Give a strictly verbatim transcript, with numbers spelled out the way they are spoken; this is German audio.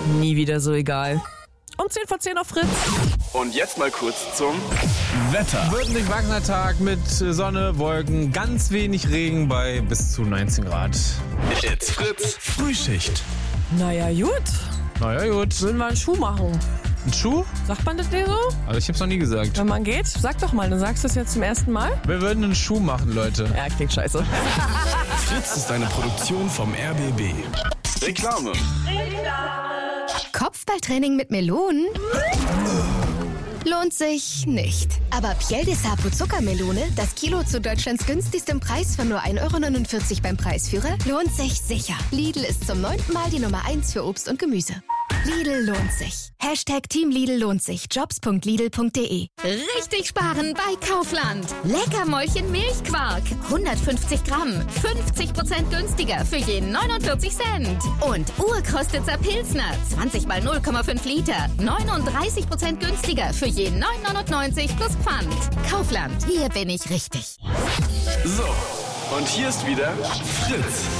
Nie wieder so egal. Um zehn vor zehn auf Fritz. Und jetzt mal kurz zum Wetter. Wird ein durchwachsener Tag mit Sonne, Wolken, ganz wenig Regen bei bis zu neunzehn Grad. It's Fritz Frühschicht. Naja, gut. Naja, gut. Würden wir einen Schuh machen. Ein Schuh? Sagt man das dir so? Also ich hab's noch nie gesagt. Wenn man geht? Sag doch mal, du sagst das jetzt zum ersten Mal? Wir würden einen Schuh machen, Leute. Ja, klingt scheiße. Fritz ist eine Produktion vom R B B. Reklame. Kopfballtraining mit Melonen? Lohnt sich nicht. Aber Piel de Sapo Zuckermelone, das Kilo zu Deutschlands günstigstem Preis von nur ein Euro neunundvierzig beim Preisführer, lohnt sich sicher. Lidl ist zum neunten Mal die Nummer eins für Obst und Gemüse. Lidl lohnt sich. Hashtag Team Lidl lohnt sich. Jobs punkt lidl punkt de. Richtig sparen bei Kaufland. Leckermäulchen Milchquark. hundertfünfzig Gramm. fünfzig Prozent günstiger für jeden neunundvierzig Cent. Und Urkrostitzer Pilsner. zwanzig mal null Komma fünf Liter. neununddreißig Prozent günstiger für jeden neun neunundneunzig plus Pfand. Kaufland. Hier bin ich richtig. So, und hier ist wieder Fritz.